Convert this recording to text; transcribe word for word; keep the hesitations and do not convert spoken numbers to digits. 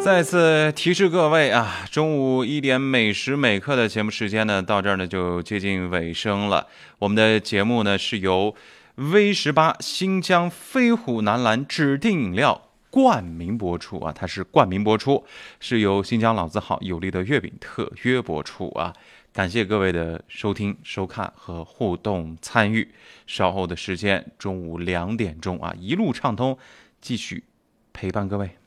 再次提示各位啊，中午一点每时每刻的节目时间呢，到这儿呢就接近尾声了。我们的节目呢是由 V 十八新疆飞虎南蓝指定饮料冠名播出啊，它是冠名播出，是由新疆老字号有力的月饼特约播出啊。感谢各位的收听、收看和互动参与。稍后的时间，中午两点钟啊，一路畅通，继续陪伴各位。